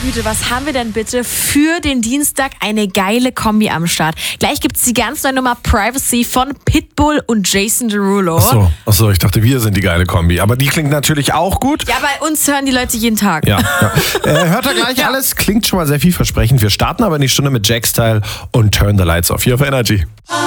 Güte, was haben wir denn bitte für den Dienstag? Eine geile Kombi am Start. Gleich gibt's die ganz neue Nummer Privacy von Pitbull und Jason Derulo. Achso, ich dachte, wir sind die geile Kombi. Aber die klingt natürlich auch gut. Ja, bei uns hören die Leute jeden Tag. Ja. Hört ihr gleich alles? Klingt schon mal sehr vielversprechend. Wir starten aber in die Stunde mit Jack Style und Turn the Lights Off hier auf Energy.